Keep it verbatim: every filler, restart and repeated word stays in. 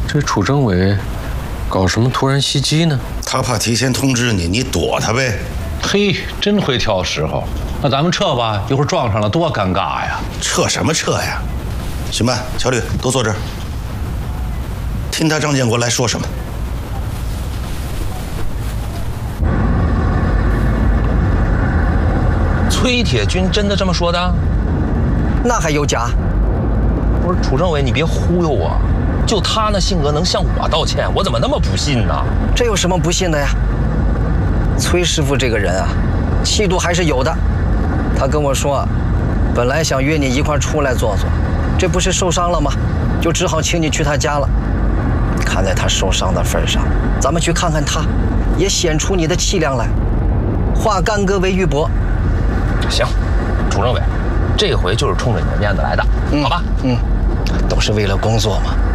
这楚政委搞什么突然袭击呢？ 他怕提前通知你，你躲他呗。 嘿，真会挑时候。那咱们撤吧，一会儿撞上了多尴尬呀！ 撤什么撤呀？行吧，乔律都坐这儿，听他张建国来说什么。 崔铁军真的这么说的？ 那还有假？ 不是楚政委，你别忽悠我。就他那性格，能向我道歉，我怎么那么不信呢？ 这有什么不信的呀？崔师傅这个人啊，气度还是有的。他跟我说，本来想约你一块出来坐坐，这不是受伤了吗？就只好请你去他家了。看在他受伤的份上，咱们去看看他，也显出你的气量来，化干戈为玉帛。 行，楚政委，这回就是冲着你的面子来的， 嗯、 好吧？ 嗯，都是为了工作嘛。